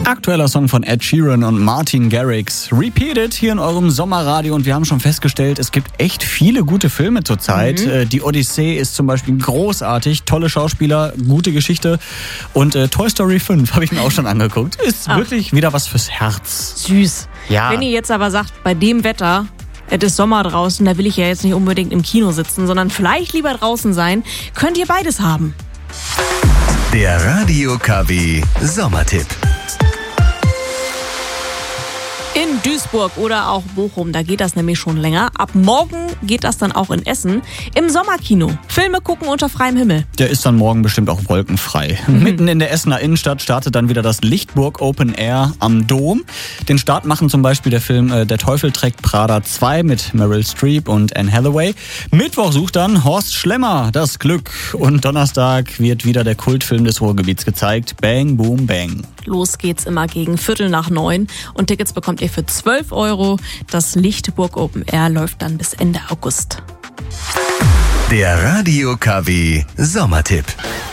Aktueller Song von Ed Sheeran und Martin Garrix. Repeated hier in eurem Sommerradio und wir haben schon festgestellt, es gibt echt viele gute Filme zurzeit. Die Odyssee ist zum Beispiel großartig, tolle Schauspieler, gute Geschichte und Toy Story 5 habe ich mir auch schon angeguckt. Ist wirklich wieder was fürs Herz. Süß. Ja. Wenn ihr jetzt aber sagt, bei dem Wetter, es ist Sommer draußen, da will ich ja jetzt nicht unbedingt im Kino sitzen, sondern vielleicht lieber draußen sein, könnt ihr beides haben. Der Radio KW Sommertipp. In Duisburg oder auch Bochum, da geht das nämlich schon länger. Ab morgen geht das dann auch in Essen im Sommerkino. Filme gucken unter freiem Himmel. Der ist dann morgen bestimmt auch wolkenfrei. Mitten in der Essener Innenstadt startet dann wieder das Lichtburg Open Air am Dom. Den Start machen zum Beispiel der Film Der Teufel trägt Prada 2 mit Meryl Streep und Anne Hathaway. Mittwoch sucht dann Horst Schlemmer das Glück. Und Donnerstag wird wieder der Kultfilm des Ruhrgebiets gezeigt. Bang, Boom, Bang. Los geht's immer gegen 8:45 und Tickets bekommt ihr für 12 €. Das Lichtburg Open Air läuft dann bis Ende August. Der Radio KW Sommertipp.